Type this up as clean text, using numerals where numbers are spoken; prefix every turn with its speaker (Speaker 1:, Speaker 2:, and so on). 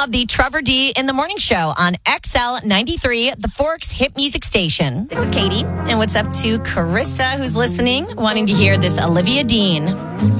Speaker 1: of the Trevor D in the Morning Show on XL 93, the Forks hit music station. This is Katie, and what's up to Carissa, who's listening, wanting to hear this Olivia Dean.